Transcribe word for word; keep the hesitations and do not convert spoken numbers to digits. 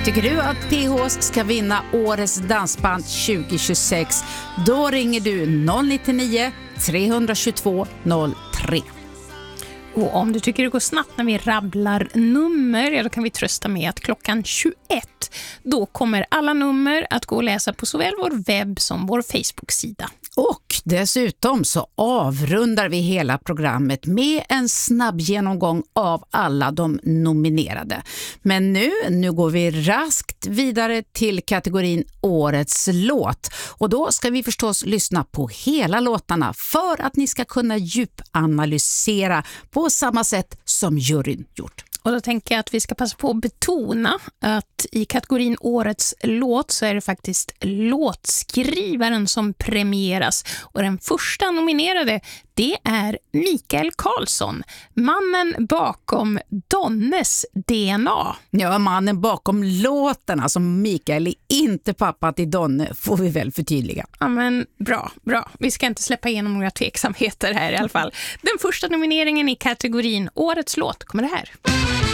Tycker du att P H S ska vinna årets dansband tjugo tjugosex? Då ringer du noll nio nio, tre två två, noll tre. Och om du tycker det går snabbt när vi rabblar nummer, ja, då kan vi trösta med att klockan tjugoett, då kommer alla nummer att gå och läsa på såväl vår webb som vår Facebook-sida. Och dessutom så avrundar vi hela programmet med en snabb genomgång av alla de nominerade. Men nu, nu går vi raskt vidare till kategorin Årets låt. Och då ska vi förstås lyssna på hela låtarna för att ni ska kunna djupanalysera på samma sätt som juryn gjort. Och då tänker jag att vi ska passa på att betona att i kategorin Årets låt så är det faktiskt låtskrivaren som premieras. Och den första nominerade, det är Mikael Karlsson, mannen bakom Donnes D N A. Ja, mannen bakom låten, alltså Mikael är inte pappa till Donne, får vi väl förtydliga. Ja, men bra, bra. Vi ska inte släppa igenom några tveksamheter här i alla fall. Den första nomineringen i kategorin Årets låt kommer det här.